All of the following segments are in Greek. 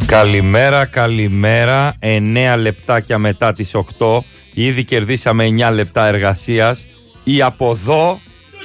Καλημέρα. 9 λεπτάκια μετά τις 8. Ήδη κερδίσαμε 9 λεπτά εργασίας. Η από εδώ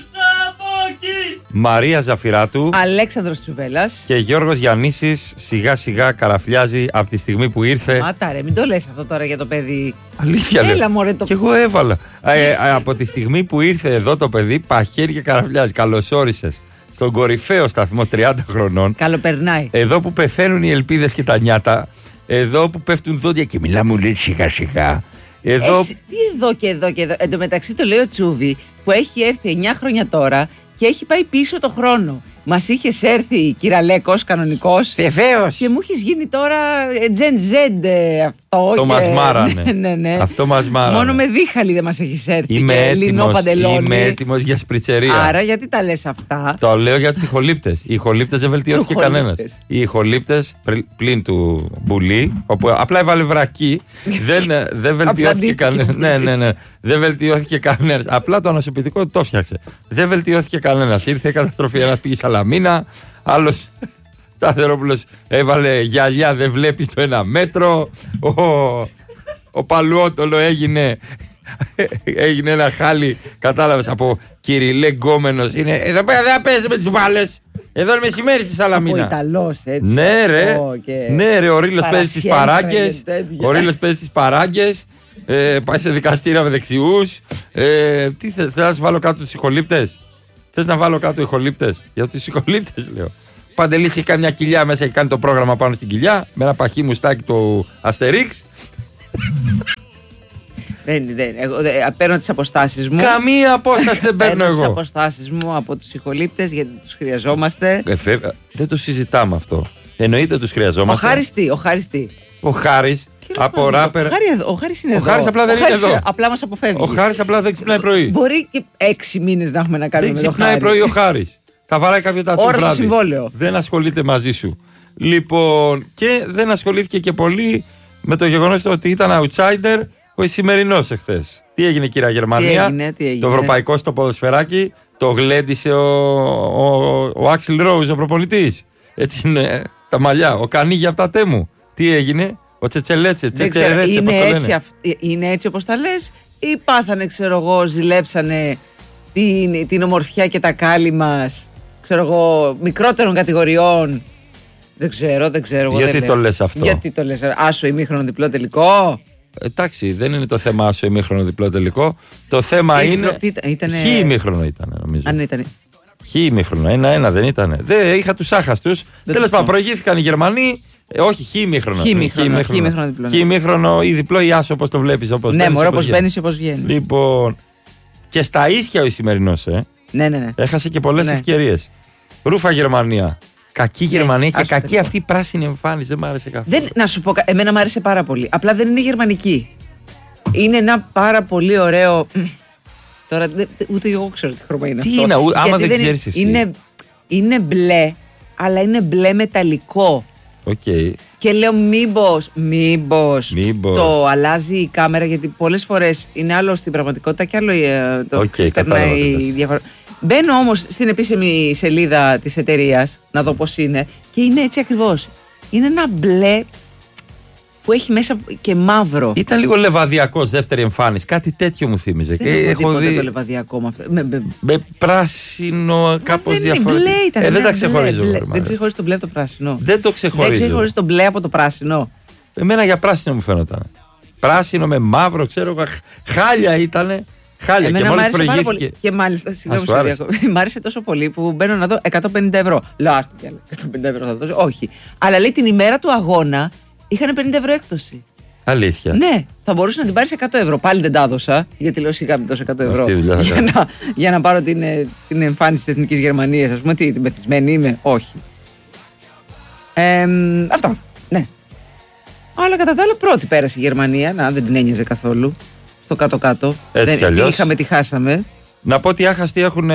Μαρία Ζαφυράτου, Αλέξανδρος Τσουβέλλας και Γιώργος Γιαννίσης σιγά σιγά καραφλιάζει από τη στιγμή που ήρθε. Μάτα ρε, μην το λες αυτό τώρα για το παιδί. Αλήθεια λέω. Έλα μωρέ το. Και εγώ έβαλα. Από τη στιγμή που ήρθε εδώ το παιδί, παχαίρι και καραφλιάζει. Καλώς όρισες στον κορυφαίο σταθμό 30 χρονών. Καλοπερνάει. Εδώ που πεθαίνουν οι ελπίδες και τα νιάτα. Εδώ που πέφτουν δόντια και μιλάμε λέει σιγά σιγά. Εδώ... Τι εδώ και εδώ. Εν τω μεταξύ το λέει ο Τσούβι που έχει έρθει 9 χρόνια τώρα και έχει πάει πίσω το χρόνο. Μας είχες έρθει κυραλέκος, κανονικός. Βεβαίως. Και μου έχεις γίνει τώρα Gen Z αυτό. Αυτό μας μάρανε. Ναι. Αυτό μας μάρανε. Μόνο με δίχαλη δεν μας έχεις έρθει. Είμαι έτοιμος για σπριτσερία. Άρα γιατί τα λες αυτά. Το λέω για τις ηχολήπτες. Οι ηχολήπτες δεν βελτιώθηκε κανένας. Οι ηχολήπτες πλην του Μπουλή, όπου απλά έβαλε βρακή, δεν βελτιώθηκε κανένας. Ναι. Δεν βελτιώθηκε κανένας. Απλά το ανοσοποιητικό το φτιάξε. Δεν βελτιώθηκε κανένας. Ήρθε η καταστροφή. Ένας πήγε Σαλαμίνα, άλλος Σταθερόπουλος έβαλε γυαλιά, δεν βλέπεις το 1 μέτρο. Ο Παλουότολο έγινε ένα χάλι, κατάλαβες, από Κυριλέ γκόμενος. Είναι εδώ πέρα, δεν παίζει με τις μπάλες. Εδώ είναι μεσημέρι στη Σαλαμίνα. Από Ιταλός έτσι. Ναι ρε, ο Ρήλος παίζει στις παράγκες. Ο Ρήλος παίζει στις παράγκες. Πάει σε δικαστήρα με δεξιούς. Τι θες να σου βάλω κάτω τους ηχολήπτες? Θες να βάλω κάτω ηχολήπτες? Για τους ηχολήπτες λέω. Παντελής έχει κάνει μια κοιλιά μέσα, έχει κάνει το πρόγραμμα πάνω στην κοιλιά με ένα παχύ μουστάκι του Αστερίξ. Εγώ παίρνω τις αποστάσεις μου. Καμία απόσταση δεν παίρνω εγώ. Παίρνω τις αποστάσεις μου από τους ηχολήπτες γιατί τους χρειαζόμαστε. Δεν το συζητάμε αυτό. Εννοείται τους χρειαζόμαστε. Ο Χάρης τι. Ο Χάρης από ράπερ. Ο Χάρης είναι εδώ. Ο Χάρης απλά δεν είναι εδώ. Απλά μας αποφεύγει. Ο Χάρης απλά δεν ξυπνάει πρωί. Μπορεί και 6 μήνες να έχουμε να κάνουμε με τον Χάρη. Δεν ξυπνάει πρωί ο Χάρης. Θα βαράει κάποιο τάτο βράδυ. Ώρα στο συμβόλαιο. Δεν ασχολείται μαζί σου. Λοιπόν, και δεν ασχολήθηκε και πολύ με το γεγονός ότι ήταν outsider ο Ισημερινός εχθές. Τι έγινε, κυρία Γερμανία? Τι έγινε. Το ευρωπαϊκό στο ποδοσφαιράκι το γλέντισε ο Άξιλ Ρόουζ, ο προπονητής. Έτσι είναι τα μαλλιά. Ο Κανίγια από τα τέμου. Τι έγινε? Ο Τσετσελέτσε, Τσετσερέτσε, πώς το λένε. Είναι έτσι όπως τα λες, ή πάθανε, ξέρω εγώ, ζηλέψανε την ομορφιά και τα κάλλη μας, ξέρω εγώ, μικρότερων κατηγοριών. Δεν ξέρω. Γιατί το λες αυτό? Γιατί το λες? Άσο ημίχρονο διπλό τελικό. Εντάξει, δεν είναι το θέμα άσο ημίχρονο διπλό τελικό. Το θέμα είναι. Χι ημίχρονο ήταν, νομίζω. Αν ήταν. Χι ημίχρονο, 1-1 δεν ήταν. Δεν είχα τους άχαστους. Τέλος πάντων, προηγήθηκαν οι Γερμανοί. Όχι, χι ημίχρονο. Χι ημίχρονο ή διπλό ή άσο, όπως το βλέπεις. Ναι, μωρό, όπως μπαίνεις, όπως βγαίνεις. Λοιπόν. Και στα ίσια ο Ισημερινός, Ναι. Έχασε και πολλές ευκαιρίες. Ρούφα Γερμανία. Κακή Γερμανία και κακή αυτή η πράσινη εμφάνιση. Δεν μ' άρεσε καθόλου. Να σου πω, εμένα μ' άρεσε πάρα πολύ. Απλά δεν είναι γερμανική. Είναι ένα πάρα πολύ ωραίο. Τώρα ούτε εγώ ξέρω τι χρώμα είναι τι αυτό. Είναι, άμα δεν ξέρεις εσύ. Είναι μπλε, αλλά είναι μπλε μεταλλικό. Okay. Και λέω μήπως το αλλάζει η κάμερα, γιατί πολλές φορές είναι άλλο στην πραγματικότητα και άλλο το περνάει διαφορά. Μπαίνω όμως στην επίσημη σελίδα της εταιρείας να δω πώς είναι και είναι έτσι ακριβώς. Είναι ένα μπλε που έχει μέσα και μαύρο. Ήταν λίγο λεβαδιακός δεύτερη εμφάνιση. Κάτι τέτοιο μου θύμιζε. Δεν έχω δει το λεβαδιακό με αυτό. Με πράσινο, κάπως διαφορετικό. Δεν τα ξεχωρίζω. Δεν ξεχωρίζει το μπλε από το πράσινο. Δεν το ξεχωρίζω. Δεν ξεχωρίζει το μπλε από το πράσινο. Εμένα για πράσινο μου φαίνονταν. Πράσινο με μαύρο, ξέρω, χάλια ήτανε. Χάλια. Εμένα και μόλις προηγήθηκε. Και μάλιστα, συγγνώμη, μ' άρεσε τόσο πολύ που μπαίνω να δω 150 ευρώ. Λέω, άστο κι άλλο. 150 ευρώ θα δώσω. Όχι. Αλλά λέει την ημέρα του αγώνα είχαν 50 ευρώ έκπτωση. Αλήθεια? Ναι, θα μπορούσε να την πάρει 100 ευρώ. Πάλι δεν τα έδωσα, γιατί λέω σιγά μην δώσω 100 ευρώ. Για να πάρω την εμφάνιση της Εθνικής Γερμανίας. Α πούμε, τι, την πεθυσμένη είμαι? Όχι. Αυτό. Ναι. Αλλά κατά τα άλλα πρώτη πέρασε η Γερμανία. Να, δεν την ένοιαζε καθόλου. Στο κάτω-κάτω. Έτσι κι αλλιώς. Τι είχαμε, τι χάσαμε. Να πω ότι οι άχαστοι έχουν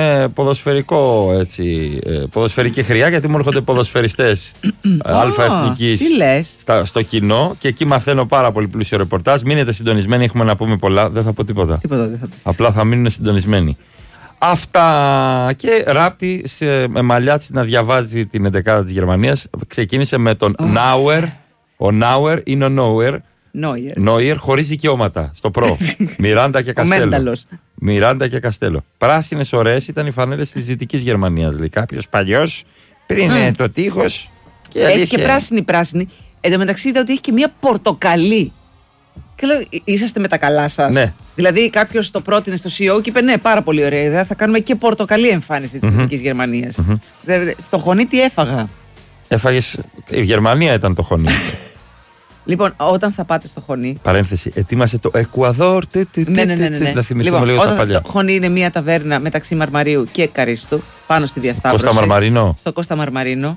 ποδοσφαιρική χρειά, γιατί μου έρχονται ποδοσφαιριστές αλφα-εθνικής στο κοινό και εκεί μαθαίνω πάρα πολύ πλούσιο ρεπορτάζ. Μείνετε συντονισμένοι, έχουμε να πούμε πολλά. Δεν θα πω τίποτα. Δεν θα απλά θα μείνουν συντονισμένοι. Αυτά. Και Ράπτη με μαλλιά της να διαβάζει την 11η της Γερμανίας. Ξεκίνησε με τον Νάουερ, Ο Νάουερ είναι ο Νόιερ χωρίς δικαιώματα. Στο προ. Μιράντα και Καστέλο. Μιράντα και Καστέλο. Πράσινες ωραίες ήταν οι φανέλες της Δυτικής Γερμανίας. Λέει κάποιος παλιός πριν το τείχος. Έχει και πράσινη. Εν τω μεταξύ είδα ότι έχει και μία πορτοκαλί. Και λέω, είσαστε με τα καλά σας. Ναι. Δηλαδή κάποιος το πρότεινε στο CEO και είπε ναι, πάρα πολύ ωραία ιδέα. Θα κάνουμε και πορτοκαλί εμφάνιση της Δυτικής Γερμανίας. Στο χωνί τι έφαγα. Έφαγες. Η Γερμανία ήταν το χωνί. Λοιπόν, όταν θα πάτε στο χωνί. Παρένθεση, ετοίμασε το Εκουαδόρ. Ναι. Να θυμηθούμε λίγο τα παλιά. Το χωνί είναι μια ταβέρνα μεταξύ Μαρμαρίου και Καρίστου, πάνω στη διασταύρωση. Στο Κώστα Μαρμαρίνο.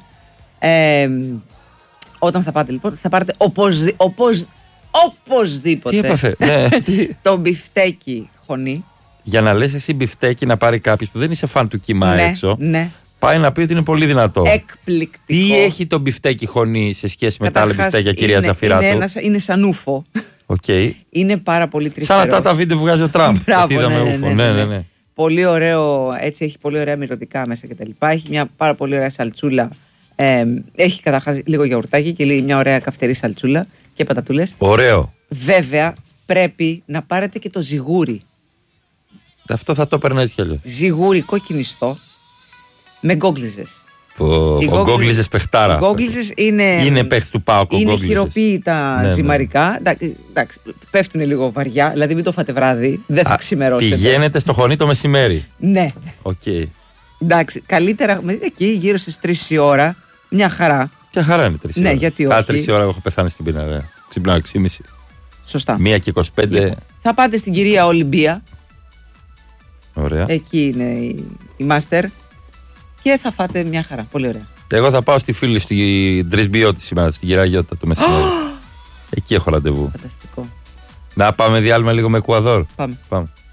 Όταν θα πάτε λοιπόν, θα πάρετε οπωσδήποτε. Τι έπαθε, το μπιφτέκι χωνί. Για να λες εσύ μπιφτέκι να πάρει κάποιος που δεν είσαι φαν του κύμα έξω. Ναι. Πάει να πει ότι είναι πολύ δυνατό. Εκπληκτικό. Τι έχει το μπιφτέκι χωνί σε σχέση με τα άλλα μπιφτέκια, κυρία Ζαφυράτου? Είναι σαν ούφο. Okay. Είναι πάρα πολύ τρυφερό. Σαν αυτά τα βίντεο που βγάζει ο Τραμπ. Ναι. Πολύ ωραίο, έτσι έχει πολύ ωραία μυρωδικά μέσα κτλ. Έχει μια πάρα πολύ ωραία σαλτσούλα. Έχει καταρχάς λίγο γιαουρτάκι και μια ωραία καυτερή σαλτσούλα και πατατούλες. Ωραίο. Βέβαια πρέπει να πάρετε και το ζιγούρι. Αυτό θα το έπαιρνα έτσι κι αλλιώς. Ζιγούρι κοκκινιστό με γκόγκλιζες. Ο γκόγκλιζες παιχτάρα. Οι γκόγκλιζες είναι παίχτης του ΠΑΟΚ. Είναι χειροποίητα ζυμαρικά. Εντάξει, πέφτουν λίγο βαριά, δηλαδή μην το φάτε βράδυ, δεν θα ξημερώσετε. Πηγαίνετε στο χωνί το μεσημέρι. Ναι. Okay. Εντάξει, καλύτερα εκεί γύρω στις 3 η ώρα, μια χαρά. Ποια χαρά είναι 3 η ώρα? Ναι, γιατί όχι. 3 η ώρα έχω πεθάνει στην πείνα. Ξυπνάω 6.30. Σωστά. 1 και 25. Θα πάτε στην κυρία Ολυμπία. Ωραία. Εκεί είναι η Μάστερ. Και θα φάτε μια χαρά. Πολύ ωραία. Εγώ θα πάω στη φίλη στην Τρισμπιώτη σήμερα, στην κυρία Γιώτα το μεσημέρι. Εκεί έχω ραντεβού. Φανταστικό. Να πάμε διάλειμμα λίγο με Εκουαδόρ. Πάμε.